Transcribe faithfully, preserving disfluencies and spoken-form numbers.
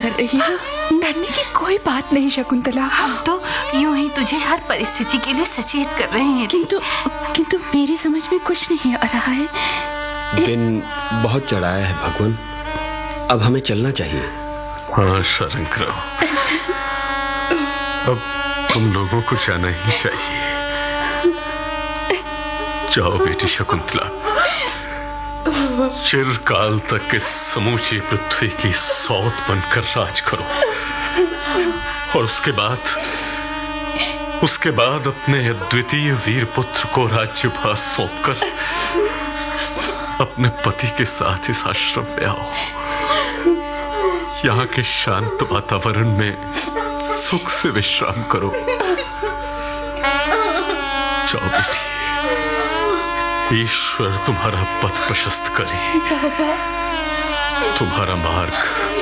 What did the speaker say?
कर रही हो। डरने की कोई बात नहीं शकुंतला। हम तो यूं ही तुझे हर परिस्थिति के लिए सचेत कर रहे हैं। किंतु किंतु मेरी समझ में कुछ नहीं आ रहा है। दिन बहुत चढ़ाया है भगवान, अब हमें चलना चाहिए। हाँ शरंकराव, अब तुम लोगों को जाना ही चाहिए। जाओ बेटी शकुंतला, चिरकाल तक इस समूची पृथ्वी की सौत बनकर राज करो, और उसके बाद उसके बाद अपने अद्वितीय वीर पुत्र को राज्यभार सौंपकर अपने पति के साथ इस आश्रम में आओ। यहाँ के शांत वातावरण में सुख से विश्राम करो। जाओ बेटी, ईश्वर तुम्हारा पथ प्रशस्त करे, तुम्हारा मार्ग